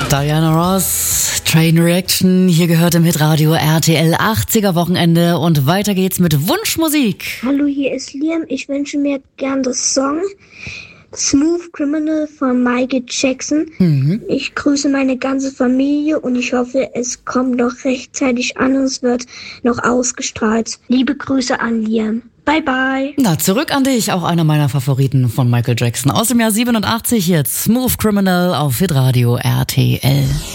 Diana Ross, Train Reaction, hier gehört im Hitradio RTL 80er Wochenende und weiter geht's mit Wunschmusik. Hallo, hier ist Liam. Ich wünsche mir gern das Song Smooth Criminal von Michael Jackson. Ich grüße meine ganze Familie und ich hoffe, es kommt noch rechtzeitig an und es wird noch ausgestrahlt. Liebe Grüße an Liam. Bye bye. Na, zurück an dich, auch einer meiner Favoriten von Michael Jackson. Aus dem Jahr 87 jetzt Smooth Criminal auf Hitradio RTL.